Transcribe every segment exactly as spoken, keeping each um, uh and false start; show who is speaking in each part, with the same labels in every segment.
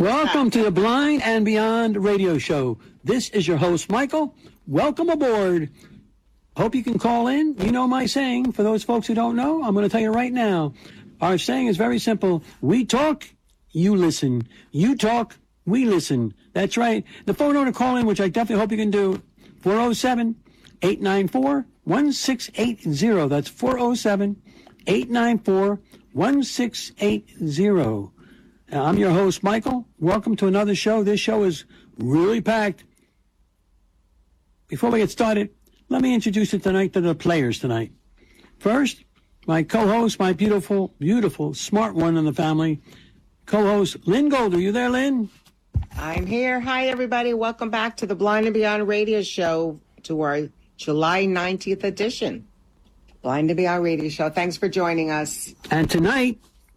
Speaker 1: Welcome to the Blind and Beyond radio show. This is your host, Michael. Welcome aboard. Hope you can call in. You know my saying. For those folks who don't know, I'm going to tell you right now. Our saying is very simple. We talk, you listen. You talk, we listen. That's right. The phone number to call in, which I definitely hope you can do, four oh seven, eight nine four, one six eight zero. That's four oh seven, eight nine four, one six eight zero. I'm your host, Michael. Welcome to another show. This show is really packed. Before we get started, let me introduce you tonight to the players tonight. First, my co-host, my beautiful, beautiful, smart one in the family, co-host Lynn Gold. Are you there, Lynn?
Speaker 2: I'm here. Hi, everybody. Welcome back to the Blind and Beyond radio show, to our July nineteenth edition. Blind and Beyond radio show. Thanks for joining us.
Speaker 1: And tonight,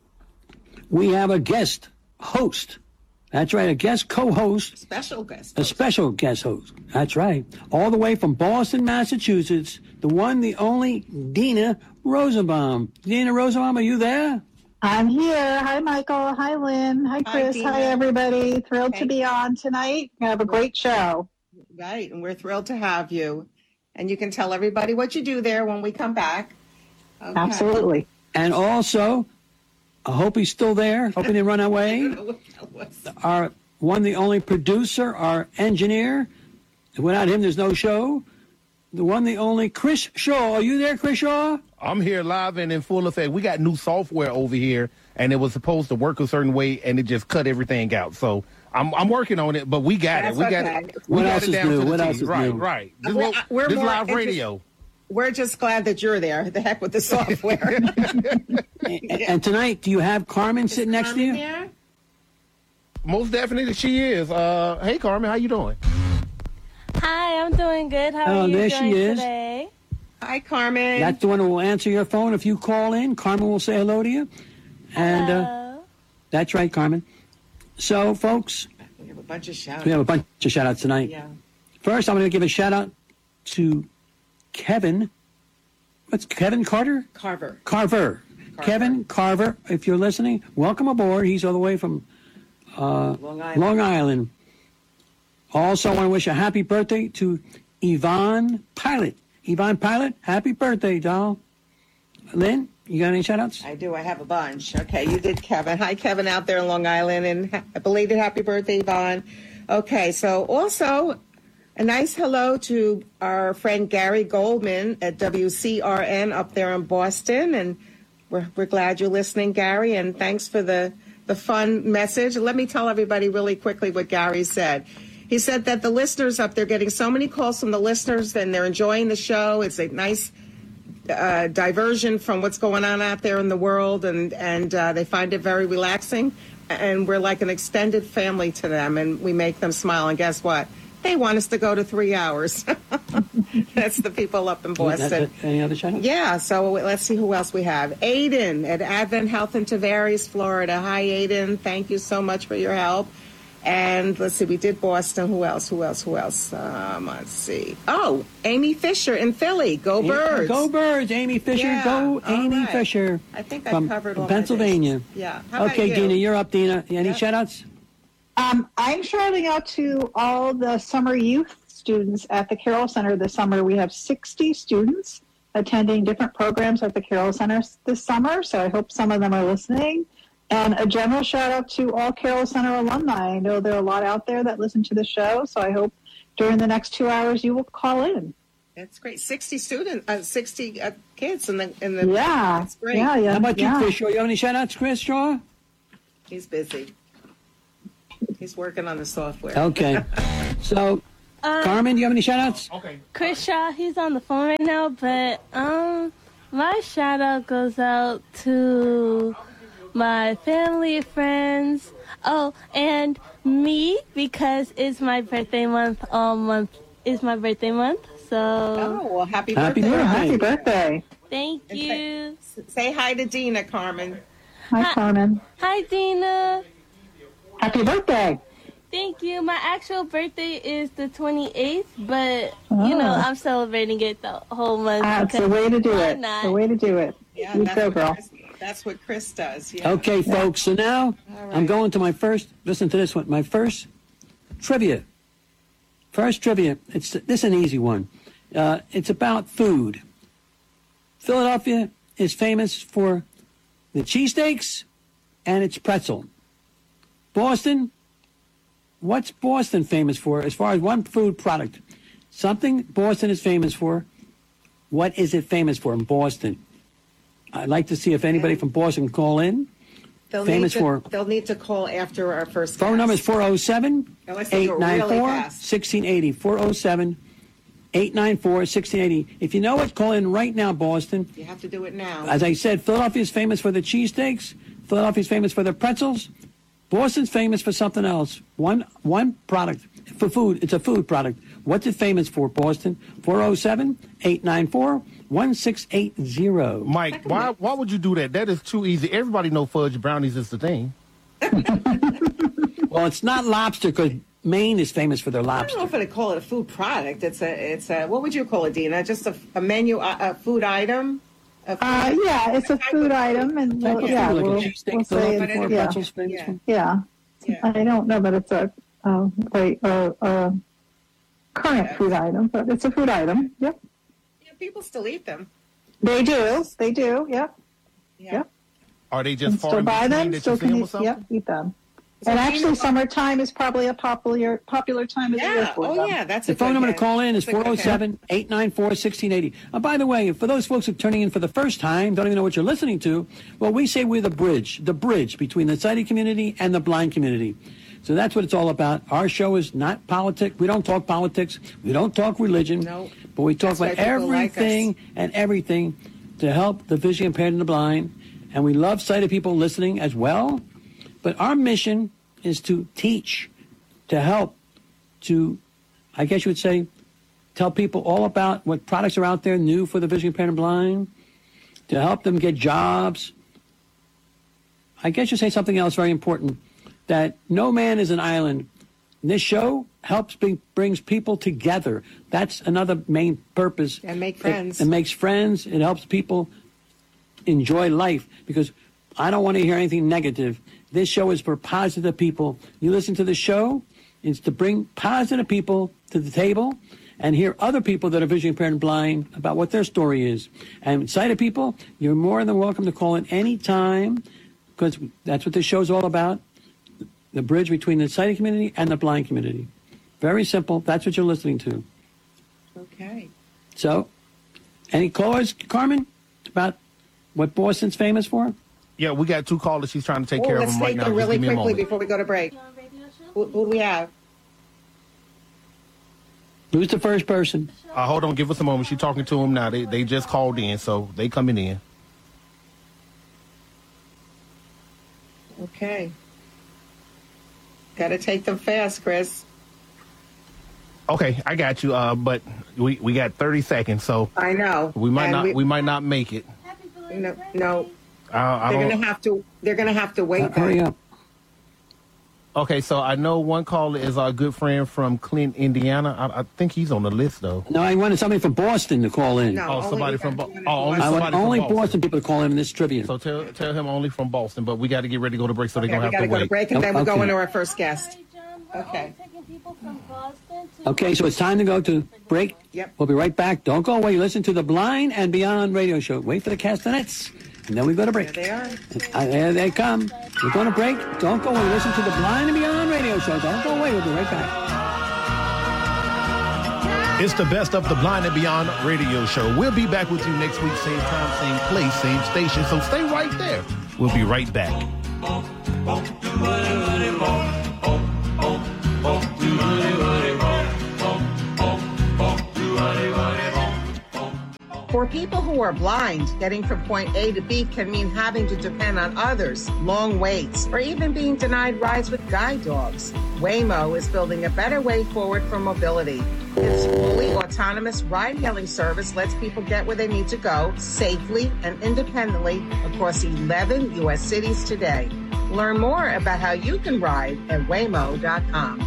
Speaker 1: we have a guest host. That's right, a guest co-host.
Speaker 2: Special guest host.
Speaker 1: A special guest host. That's right. All the way from Boston, Massachusetts, the one, the only, Dina Rosenbaum. Dina Rosenbaum, are you there?
Speaker 3: I'm here. Hi, Michael. Hi, Lynn. Hi, Chris. Hi, Hi everybody. Thrilled Thank to be on tonight. We have a great show.
Speaker 2: Right, and we're thrilled to have you. And you can tell everybody what you do there when we come back.
Speaker 3: Okay. Absolutely.
Speaker 1: And also, I hope he's still there. Hope he didn't run away. Our one, the only producer, our engineer. Without him, there's no show. The one, the only Chris Shaw. Are you there, Chris Shaw?
Speaker 4: I'm here live and in full effect. We got new software over here, and it was supposed to work a certain way, and it just cut everything out. So I'm I'm working on it, but we got
Speaker 2: That's
Speaker 4: it. We
Speaker 2: okay.
Speaker 4: got it. We
Speaker 1: what
Speaker 4: got
Speaker 1: else
Speaker 4: it
Speaker 1: is
Speaker 4: down
Speaker 1: new?
Speaker 4: to the
Speaker 1: What
Speaker 4: T.
Speaker 1: else is
Speaker 4: right,
Speaker 1: new?
Speaker 4: Right, This,
Speaker 2: we're, we're
Speaker 4: this
Speaker 2: more
Speaker 4: live
Speaker 2: inter-
Speaker 4: radio.
Speaker 2: We're just glad that you're there. The heck with the software.
Speaker 1: and, and tonight, do you have Carmen
Speaker 2: Is
Speaker 1: sitting next
Speaker 2: Carmen
Speaker 1: to you?
Speaker 2: There?
Speaker 4: Most definitely, she is. Uh, hey, Carmen, how you doing?
Speaker 5: Hi, I'm doing good. How
Speaker 1: Oh,
Speaker 5: are you
Speaker 1: there
Speaker 5: doing
Speaker 1: she is.
Speaker 5: today?
Speaker 2: Hi, Carmen.
Speaker 1: That's the one who will answer your phone. If you call in, Carmen will say hello to you. And uh,
Speaker 5: Hello.
Speaker 1: that's right, Carmen. So, folks,
Speaker 2: We have a bunch of shout-outs.
Speaker 1: we have a bunch of shout-outs tonight.
Speaker 2: Yeah.
Speaker 1: First, I'm going to give a shout-out to Kevin. What's Kevin Carter?
Speaker 2: Carver.
Speaker 1: Carver.
Speaker 2: Carver.
Speaker 1: Kevin Carver, if you're listening, welcome aboard. He's all the way from uh,
Speaker 2: Long Island.
Speaker 1: Long Island. Also, I want to wish a happy birthday to Yvonne Pilot. Yvonne Pilot, happy birthday, doll. Lynn, you got any shout-outs?
Speaker 2: I do. I have a bunch. Okay, you did, Kevin. Hi, Kevin, out there in Long Island, and ha- a belated happy birthday, Yvonne. Okay, so also a nice hello to our friend Gary Goldman at W C R N up there in Boston, and we're we're glad you're listening, Gary, and thanks for the the fun message. Let me tell everybody really quickly what Gary said. He said that the listeners up there, getting so many calls from the listeners, and they're enjoying the show. It's a nice uh, diversion from what's going on out there in the world, and, and uh, they find it very relaxing. And we're like an extended family to them, and we make them smile. And guess what? They want us to go to three hours. That's the people up in Boston.
Speaker 1: That, that, any other shout-outs?
Speaker 2: Yeah, so let's see who else we have. Aiden at Advent Health in Tavares, Florida. Hi, Aiden. Thank you so much for your help. And let's see, we did Boston. Who else? Who else? Who else? Um, let's see. Oh, Amy Fisher in Philly. Go Birds.
Speaker 1: Go Birds, Amy Fisher.
Speaker 2: Yeah,
Speaker 1: Go,
Speaker 2: all
Speaker 1: Amy
Speaker 2: right.
Speaker 1: How
Speaker 2: I think I
Speaker 1: from,
Speaker 2: covered
Speaker 1: from
Speaker 2: all my
Speaker 1: Pennsylvania.
Speaker 2: dates. Yeah. How about
Speaker 1: Okay,
Speaker 2: you?
Speaker 1: Dina, you're up, Dina. Any
Speaker 2: Yep.
Speaker 1: shout-outs?
Speaker 3: Um, I'm shouting out to all the summer youth students at the Carroll Center this summer. We have sixty students attending different programs at the Carroll Center this summer, so I hope some of them are listening. And a general shout out to all Carroll Center alumni. I know there are a lot out there that listen to the show, so I hope during the next two hours you will call in.
Speaker 2: That's great. sixty students, uh, sixty uh, kids in the in the.
Speaker 3: Yeah,
Speaker 2: That's great.
Speaker 3: yeah, yeah.
Speaker 1: How about
Speaker 3: yeah.
Speaker 1: you, Chris Shaw? You have any shout-outs, Chris Shaw?
Speaker 2: He's busy. He's working on the software.
Speaker 1: Okay. So,
Speaker 5: Um,
Speaker 1: Carmen, do you have any shout-outs?
Speaker 4: Okay.
Speaker 5: Chris Shaw, he's on the phone right now, but um, my shout out goes out to my family, friends, oh, and me, because it's my birthday month. All month is my birthday month, so
Speaker 2: Oh, well, happy,
Speaker 1: Happy
Speaker 2: birthday.
Speaker 1: birthday.
Speaker 3: Happy birthday.
Speaker 5: thank
Speaker 2: And
Speaker 5: you.
Speaker 2: Say, say hi to Dina, Carmen.
Speaker 3: Hi,
Speaker 5: Hi.
Speaker 3: Carmen.
Speaker 5: Hi, Dina.
Speaker 3: Happy birthday.
Speaker 5: Thank you. My actual birthday is the twenty-eighth, but, you know,
Speaker 3: Oh.
Speaker 5: I'm celebrating it the whole month.
Speaker 3: That's the
Speaker 5: because
Speaker 3: way to do
Speaker 5: why
Speaker 3: it.
Speaker 5: not?
Speaker 3: The way to do it.
Speaker 2: Yeah,
Speaker 3: You
Speaker 2: that's
Speaker 3: go,
Speaker 2: what
Speaker 3: girl.
Speaker 2: Chris, that's what Chris does. Yeah.
Speaker 1: Okay, folks. So now,
Speaker 2: right.
Speaker 1: I'm going to my first, listen to this one, my first trivia. First trivia. It's This is an easy one. Uh, it's about food. Philadelphia is famous for the cheesesteaks and its pretzel. Boston, what's Boston famous for as far as one food product? Something Boston is famous for. What is it famous for in Boston? I'd like to see if anybody from Boston can call in.
Speaker 2: They'll
Speaker 1: famous
Speaker 2: need to,
Speaker 1: for.
Speaker 2: They'll need to call after our first
Speaker 1: Phone
Speaker 2: guest.
Speaker 1: number is four oh seven, eight nine four, one six eight oh. four oh seven, eight nine four, one six eight oh. If you know it, call in right now, Boston.
Speaker 2: You have to do it now.
Speaker 1: As I said, Philadelphia is famous for the cheesesteaks. Philadelphia is famous for the pretzels. Boston's famous for something else. One one product for food. It's a food product. What's it famous for, Boston? four oh seven, eight nine four, one six eight oh.
Speaker 4: Mike, why why would you do that? That is too easy. Everybody know fudge brownies is the thing.
Speaker 1: Well, it's not lobster because Maine is famous for their
Speaker 2: I
Speaker 1: lobster.
Speaker 2: don't know if I'd call it a food product. It's a, it's a, what would you call it, Dina? Just a, a menu, a, a food item? A food
Speaker 3: Uh, yeah, it's a food item, and
Speaker 1: Type
Speaker 3: we'll,
Speaker 1: of
Speaker 3: yeah,
Speaker 1: food, like
Speaker 3: we'll,
Speaker 1: a cheesesteak,
Speaker 3: we'll say
Speaker 1: Philadelphia
Speaker 3: it's,
Speaker 1: or
Speaker 3: yeah,
Speaker 1: pretzels famous
Speaker 2: Yeah.
Speaker 1: for.
Speaker 3: yeah.
Speaker 2: Yeah.
Speaker 3: I don't know that it's a, uh, right, uh, uh, current
Speaker 2: Yeah.
Speaker 3: food item, but it's a food item. Yep,
Speaker 2: Yeah, people still eat them.
Speaker 3: they do. They do. Yep.
Speaker 2: Yeah.
Speaker 3: Yep.
Speaker 4: Are they just
Speaker 3: And
Speaker 4: far
Speaker 3: still
Speaker 4: in
Speaker 3: buy
Speaker 4: between
Speaker 3: them.
Speaker 4: that
Speaker 3: Still
Speaker 4: you see
Speaker 3: can
Speaker 4: them or
Speaker 3: eat.
Speaker 4: something?
Speaker 3: Yep, eat them.
Speaker 2: So
Speaker 3: And
Speaker 2: Gina-
Speaker 3: actually, summertime is probably a popular popular time of the year
Speaker 2: Yeah.
Speaker 3: for
Speaker 2: Oh,
Speaker 3: them.
Speaker 2: yeah. That's
Speaker 1: The
Speaker 2: a
Speaker 1: phone
Speaker 2: good
Speaker 1: number to
Speaker 2: hint.
Speaker 1: call in is
Speaker 2: That's a good
Speaker 1: four oh seven, eight nine four, one six eight oh. Uh, by the way, for those folks who are turning in for the first time, don't even know what you're listening to, well, we say we're the bridge, the bridge between the sighted community and the blind community. So that's what it's all about. Our show is not politics. We don't talk politics. We don't talk religion.
Speaker 2: No.
Speaker 1: But we talk
Speaker 2: That's
Speaker 1: about
Speaker 2: why people like
Speaker 1: everything
Speaker 2: us.
Speaker 1: and everything to help the visually impaired and the blind. And we love sighted people listening as well. But our mission is to teach, to help, to, I guess you would say, tell people all about what products are out there new for the visually impaired and blind, to help them get jobs. I guess you say something else very important, that no man is an island. This show helps bring, brings people together. That's another main purpose.
Speaker 2: And make friends.
Speaker 1: It, it makes friends. It helps people enjoy life because I don't want to hear anything negative. This show is for positive people. You listen to the show, it's to bring positive people to the table and hear other people that are visually impaired and blind about what their story is. And sighted people, you're more than welcome to call in any time because that's what this show is all about, the bridge between the sighted community and the blind community. Very simple. That's what you're listening to.
Speaker 2: Okay.
Speaker 1: So, any callers, Carmen, about what Boston's famous for?
Speaker 4: Yeah, we got two callers. She's trying to take
Speaker 2: Oh,
Speaker 4: care of
Speaker 2: let's
Speaker 4: them right
Speaker 2: take
Speaker 4: now.
Speaker 2: them
Speaker 4: Just
Speaker 2: really
Speaker 4: give me a
Speaker 2: quickly
Speaker 4: moment.
Speaker 2: before we go to break. Who, who do we have?
Speaker 1: Who's the first person?
Speaker 4: Uh, hold on, give us a moment. She's talking to him now. They they just called in, so they coming in.
Speaker 2: Okay. Got to take them fast, Chris.
Speaker 4: Okay, I got you. Uh, but we, we got thirty seconds, so
Speaker 2: I know.
Speaker 4: we might
Speaker 2: And
Speaker 4: not we, might not make it.
Speaker 2: No, no.
Speaker 4: Uh, I
Speaker 2: They're
Speaker 4: don't,
Speaker 2: gonna have to. They're gonna have to wait.
Speaker 1: Uh, hurry
Speaker 2: then.
Speaker 1: up.
Speaker 4: Okay, so I know one caller is our good friend from Clint, Indiana. I, I think he's on the list though.
Speaker 1: No, I wanted somebody from Boston to call in.
Speaker 2: No,
Speaker 4: Oh,
Speaker 2: only
Speaker 4: somebody
Speaker 2: we
Speaker 4: from
Speaker 2: got
Speaker 4: Bo-
Speaker 2: one
Speaker 4: oh,
Speaker 2: at
Speaker 4: only
Speaker 2: once.
Speaker 1: I want
Speaker 4: somebody from
Speaker 1: only
Speaker 4: Boston.
Speaker 1: Boston. people to call in this trivia.
Speaker 4: So tell tell him only from Boston, but we got to get ready to go to break, so they're
Speaker 2: Okay,
Speaker 4: gonna
Speaker 2: we
Speaker 4: have
Speaker 2: got to
Speaker 4: to
Speaker 2: go to
Speaker 4: wait.
Speaker 2: break, and
Speaker 1: Oh,
Speaker 2: then we're
Speaker 1: okay.
Speaker 2: going to our first guest. Okay.
Speaker 1: Okay, so it's time to go to break.
Speaker 2: Yep.
Speaker 1: We'll be right back. Don't go away. Listen to the Blind and Beyond radio show. Wait for the castanets, and then we go to break.
Speaker 2: There they are.
Speaker 1: Uh, there they come. We're going to break. Don't go away. Listen to the Blind and Beyond radio show. Don't go away. We'll be right back.
Speaker 4: It's the best of the Blind and Beyond radio show. We'll be back with you next week, same time, same place, same station. So stay right there. We'll be right back.
Speaker 2: For people who are blind, getting from point A to B can mean having to depend on others, long waits, or even being denied rides with guide dogs. Waymo is building a better way forward for mobility. Its fully autonomous ride-hailing service lets people get where they need to go safely and independently across eleven U S cities today. Learn more about how you can ride at waymo dot com.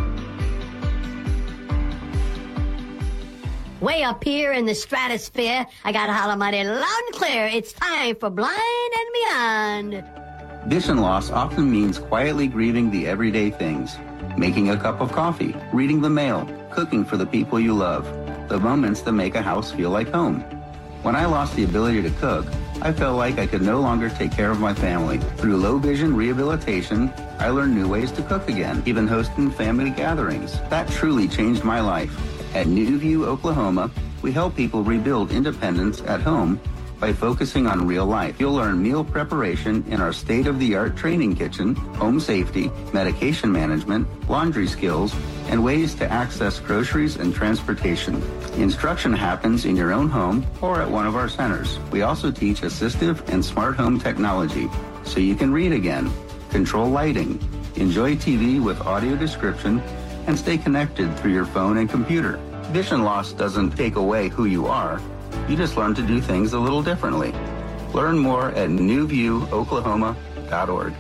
Speaker 6: Way up here in the stratosphere, I gotta holler mighty loud and clear. It's time for Blind and Beyond. Vision loss often means quietly grieving the everyday things. Making a cup of coffee, reading the mail, cooking for the people you love. The moments that make a house feel like home. When I lost the ability to cook, I felt like I could no longer take care of my family. Through low vision rehabilitation, I learned new ways to cook again, even hosting family gatherings. That truly changed my life. At New View, Oklahoma, we help people rebuild independence at home by focusing on real life. You'll learn meal preparation in our state-of-the-art training kitchen, home safety, medication management, laundry skills, and ways to access groceries and transportation. Instruction happens in your own home or at one of our centers. We also teach assistive and smart home technology, so you can read again, control lighting, enjoy T V with audio description, and stay connected through your phone and computer. Vision loss doesn't take away who you are. You just learn to do things a little differently. Learn more at new view oklahoma dot org.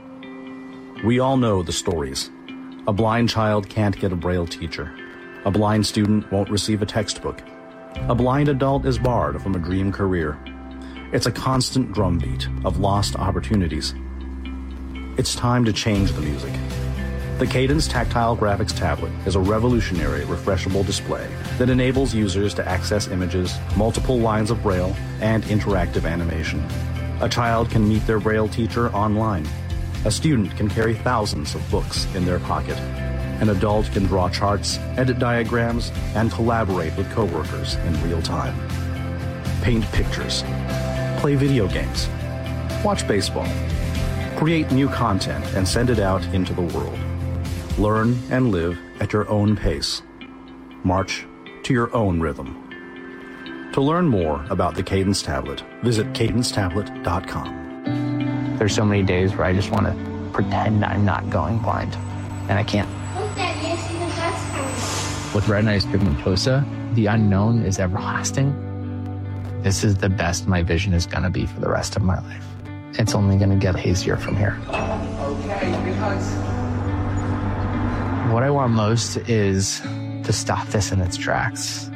Speaker 7: We all know the stories. A blind child can't get a Braille teacher. A blind student won't receive a textbook. A blind adult is barred from a dream career. It's a constant drumbeat of lost opportunities. It's time to change the music. The Cadence Tactile Graphics Tablet is a revolutionary refreshable display that enables users to access images, multiple lines of Braille, and interactive animation. A child can meet their Braille teacher online. A student can carry thousands of books in their pocket. An adult can draw charts, edit diagrams, and collaborate with coworkers in real time. Paint pictures. Play video games. Watch baseball. Create new content and send it out into the world. Learn and live at your own pace. March to your own rhythm. To learn more about the Cadence Tablet, visit cadence tablet dot com.
Speaker 8: There's so many days where I just want to pretend I'm not going blind, and I can't. With retinitis pigmentosa, the unknown is everlasting. This is the best my vision is going to be for the rest of my life. It's only going to get hazier from here. Okay, good hugs. What I want most is to stop this in its tracks,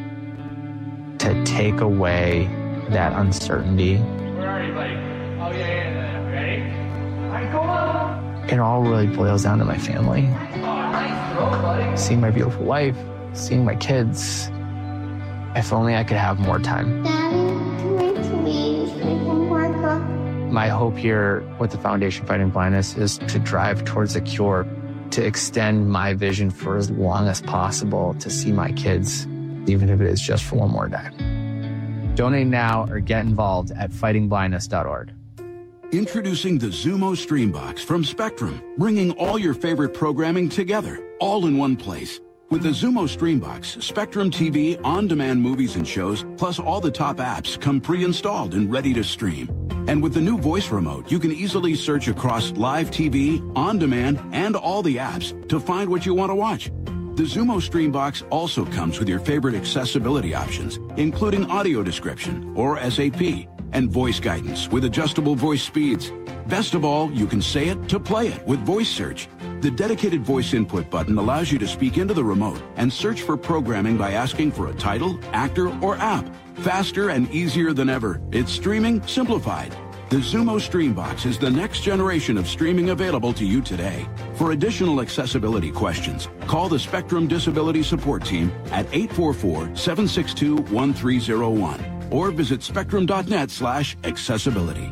Speaker 8: to take away that uncertainty.
Speaker 9: Where are you, buddy? Oh, yeah, yeah, yeah. Ready? All right, go on.
Speaker 8: It all really boils down to my family.
Speaker 9: Oh, nice throw, buddy.
Speaker 8: Seeing my beautiful wife, seeing my kids. If only I could have more time.
Speaker 10: Daddy, can I please make one more cup?
Speaker 8: My hope here with the Foundation Fighting Blindness is to drive towards a cure, to extend my vision for as long as possible, to see my kids, even if it is just for one more day. Donate now or get involved at fighting blindness dot org.
Speaker 11: Introducing the Zumo Streambox from Spectrum, bringing all your favorite programming together, all in one place. With the Zumo Streambox, Spectrum T V on-demand movies and shows, plus all the top apps come pre-installed and ready to stream. And with the new voice remote, you can easily search across live T V, on-demand, and all the apps to find what you want to watch. The Zumo Streambox also comes with your favorite accessibility options, including audio description, or S A P, and voice guidance with adjustable voice speeds. Best of all, you can say it to play it with Voice Search. The dedicated voice input button allows you to speak into the remote and search for programming by asking for a title, actor, or app. Faster and easier than ever. It's streaming simplified. The Zumo Streambox is the next generation of streaming available to you today. For additional accessibility questions, call the Spectrum Disability Support Team at eight four four, seven six two, one three zero one or visit spectrum dot net slash accessibility.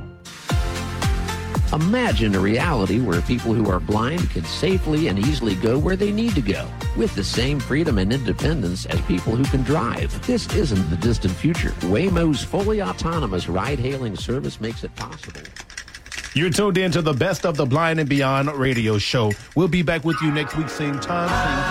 Speaker 12: Imagine a reality where people who are blind can safely and easily go where they need to go with the same freedom and independence as people who can drive. This isn't the distant future. Waymo's fully autonomous ride-hailing service makes it possible.
Speaker 4: You're tuned in to the Best of the Blind and Beyond radio show. We'll be back with you next week, same time, same